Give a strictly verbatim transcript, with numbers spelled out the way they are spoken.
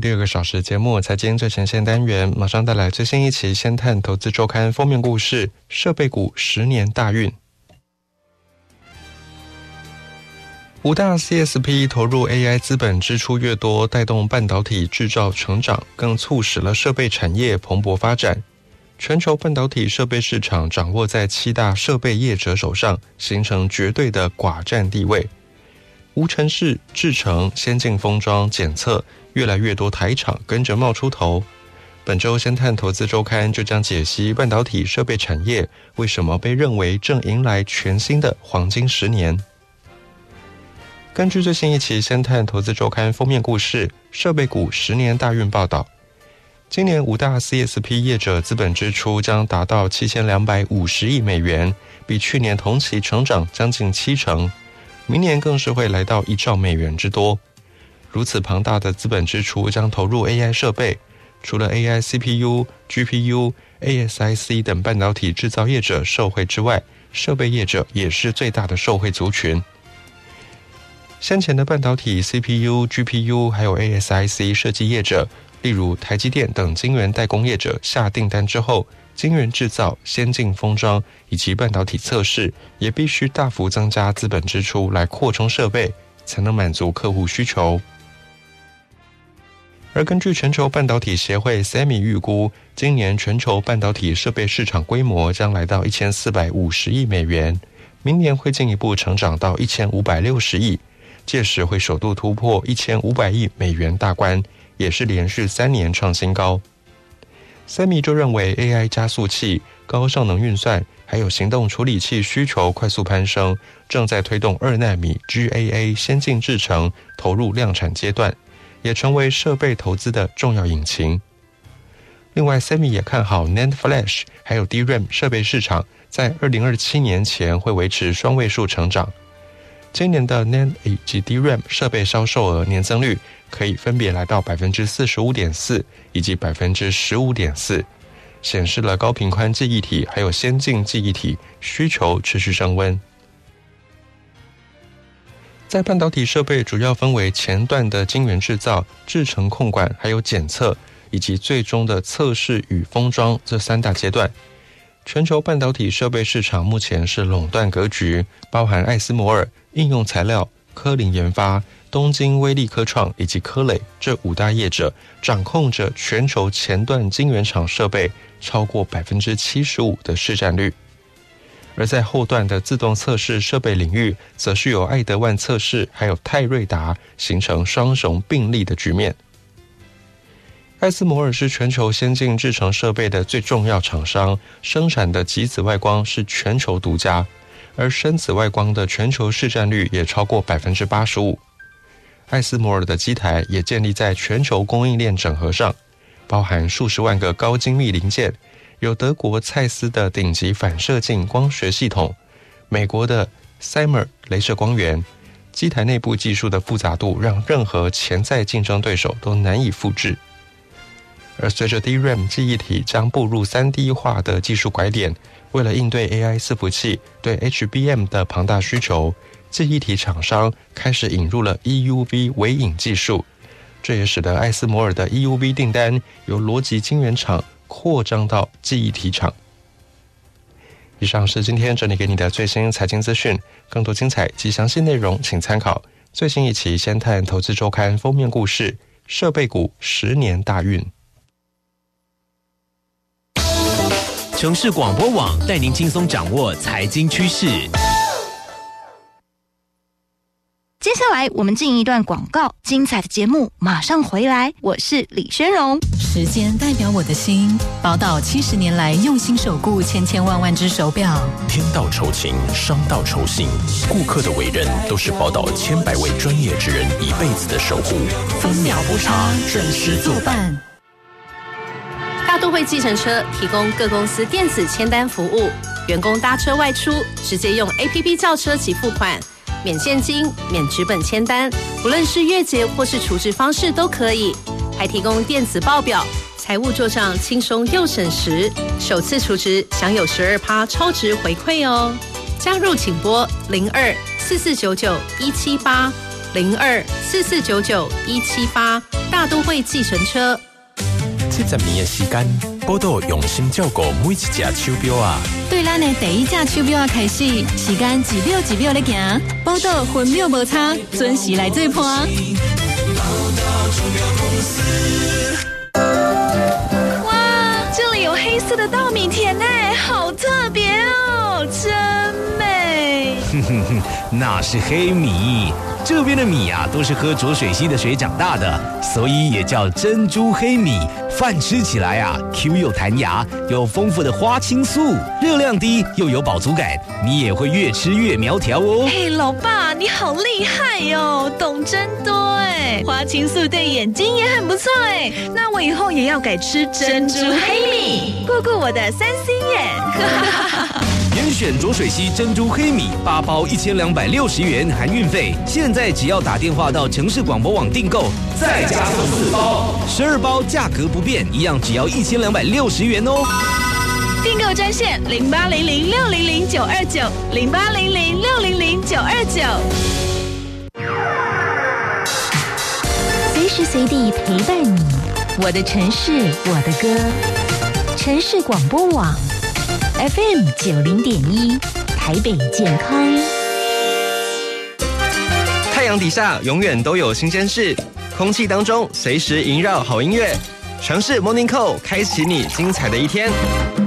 第二个小时节目财经最前线单元，马上带来最新一期先探投资周刊封面故事，设备股十年大运。五大 C S P 投入 A I 资本支出越多，带动半导体制造成长，更促使了设备产业蓬勃发展。全球半导体设备市场掌握在七大设备业者手上，形成绝对的寡占地位。无尘室、制程、先进封装、检测，越来越多台厂跟着冒出头。本周先探投资周刊就将解析半导体设备产业为什么被认为正迎来全新的黄金十年。根据最新一期先探投资周刊封面故事，设备股十年大运报道，今年五大 C S P 业者资本支出将达到七千两百五十亿美元，比去年同期成长将近七成。明年更是会来到一兆美元之多。如此庞大的资本支出将投入 A I 设备，除了 A I C P U、G P U、A S I C 等半导体制造业者受惠之外，设备业者也是最大的受惠族群。先前的半导体 C P U、G P U 还有 A S I C 设计业者，例如台积电等晶圆代工业者下订单之后，晶圆制造、先进封装以及半导体测试也必须大幅增加资本支出来扩充设备，才能满足客户需求。而根据全球半导体协会 S E M I 预估，今年全球半导体设备市场规模将来到一千四百五十亿美元，明年会进一步成长到一千五百六十亿，届时会首度突破一千五百亿美元大关，也是连续三年创新高。S E M I 就认为 A I 加速器、高效能运算还有行动处理器需求快速攀升，正在推动二奈米 G A A 先进制程投入量产阶段，也成为设备投资的重要引擎。另外 S E M I 也看好 N A N D Flash 还有 D RAM 设备市场在二零二七年前会维持双位数成长。今年的 N A N D 以及 D RAM 设备销售额年增率可以分别来到 百分之四十五点四 以及 百分之十五点四， 显示了高频宽记忆体还有先进记忆体需求持续升温。在半导体设备主要分为前段的晶圆制造、制程控管还有检测，以及最终的测试与封装这三大阶段。全球半导体设备市场目前是垄断格局，包含艾斯摩尔、应用材料、科林研发、东京威力科创以及科磊这五大业者掌控着全球前段晶圆厂设备超过 百分之七十五 的市占率。而在后段的自动测试设备领域，则是由爱德万测试还有泰瑞达形成双雄并立的局面。艾斯摩尔是全球先进制程设备的最重要厂商，生产的极紫外光是全球独家，而深紫外光的全球市占率也超过 百分之八十五。 艾斯摩尔的机台也建立在全球供应链整合上，包含数十万个高精密零件，有德国蔡司的顶级反射镜光学系统，美国的 Cymer 雷射光源，机台内部技术的复杂度让任何潜在竞争对手都难以复制。而随着 D RAM 记忆体将步入 三 D 化的技术拐点，为了应对 A I 伺服器对 H B M 的庞大需求，记忆体厂商开始引入了 E U V 微影技术，这也使得艾斯摩尔的 E U V 订单由逻辑晶圆厂扩张到记忆体厂。以上是今天整理给你的最新财经资讯，更多精彩及详细内容请参考最新一期先探投资周刊封面故事，设备股十年大运。 城市广播网带您轻松掌握财经趋势。 接下来我们进一段广告，精彩的节目马上回来。我是李宣荣。 时间代表我的心，宝岛七十年来用心守护千千万万只手表。 天道酬勤，商道酬信，顾客的为人都是宝岛千百位专业职人一辈子的守护，分秒不差，准时作伴。 大都会计程车提供各公司电子签单服务，员工搭车外出直接用 A P P 叫车及付款，免现金、免纸本签单，不论是月结或是储值方式都可以，还提供电子报表，财务做账轻松又省时，首次储值享有 百分之十二 超值回馈哦。加入请拨零二四四九九一七八零二四四九九一七八，大都会计程车。 七十年的时间，报道用心照顾每一只手表啊。 对咱的第一只手表啊开始，时间一秒一秒在行，报道分秒无差，准时来做伴。 哇，这里有黑色的稻米田呢，好特别哦，真美。 哼哼哼，那是黑米。这边的米啊，都是喝浊水溪的水长大的，所以也叫珍珠黑米。饭吃起来啊 ，Q 又弹牙，有丰富的花青素，热量低又有饱足感，你也会越吃越苗条哦。 嘿，老爸，你好厉害哟，懂真多哎！花青素对眼睛也很不错哎，那我以后也要改吃珍珠黑米，顾顾我的三星眼。 严选浊水溪珍珠黑米八包一千两百六十元含运费，现在只要打电话到城市广播网订购，再加送四包，十二包价格不变，一样只要一千两百六十元哦。 订购专线零八零零六零零九二九零八零零六零零九二九， 随时随地陪伴你，我的城市，我的歌，城市广播网。F M 九零点一，台北健康。 太阳底下永远都有新鲜事，空气当中随时萦绕好音乐。城市 Morning Call 开启你精彩的一天。